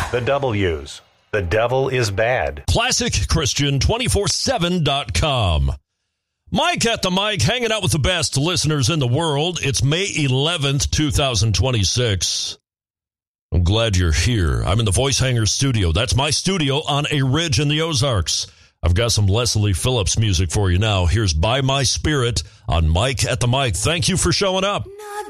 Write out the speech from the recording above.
The W's. The devil is bad. ClassicChristian247.com. Mike at the mic, hanging out with the best listeners in the world. It's May 11th, 2026. I'm glad you're here. I'm in the Voice Hanger studio. That's my studio on a ridge in the Ozarks. I've got some Leslie Phillips music for you now. Here's By My Spirit on Mike at the Mic. Thank you for showing up.